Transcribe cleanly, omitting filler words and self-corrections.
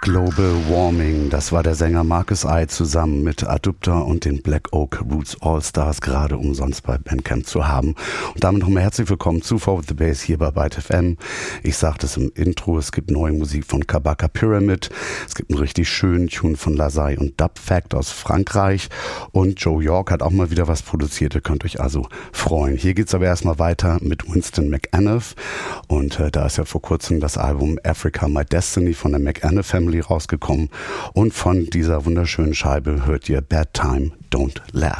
Global Warming, das war der Sänger Marcus I zusammen mit Adupter und den Black Oak Roots All-Stars, gerade umsonst bei Bandcamp zu haben. Und damit nochmal herzlich willkommen zu Forward the Bass hier bei Byte FM. Ich sagte es im Intro, es gibt neue Musik von Kabaka Pyramid, es gibt einen richtig schönen Tune von Lazai und Dub Fact aus Frankreich und Joe York hat auch mal wieder was produziert, ihr könnt euch also freuen. Hier geht's aber erstmal weiter mit Winston McAnuff und da ist ja vor kurzem das Album Africa My Destiny von der McAnuff Family rausgekommen und von dieser wunderschönen Scheibe hört ihr Bad Time Don't Last.